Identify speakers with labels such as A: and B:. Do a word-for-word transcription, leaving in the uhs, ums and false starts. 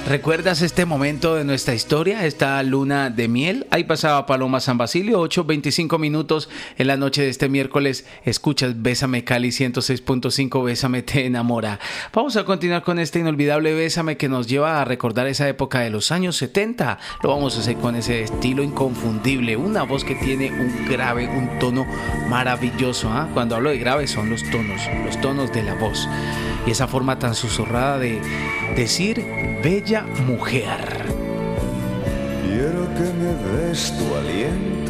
A: ¿Recuerdas este momento de nuestra historia, esta luna de miel? Ahí pasaba Paloma San Basilio, ocho veinticinco minutos en la noche de este miércoles. Escuchas Bésame Cali ciento seis punto cinco, Bésame te enamora. Vamos a continuar con este inolvidable Bésame que nos lleva a recordar esa época de los años setenta. Lo vamos a hacer con ese estilo inconfundible, una voz que tiene un grave, un tono maravilloso. ¿eh? Cuando hablo de grave son los tonos, los tonos de la voz. Y esa forma tan susurrada de decir bella mujer.
B: Quiero que me des tu aliento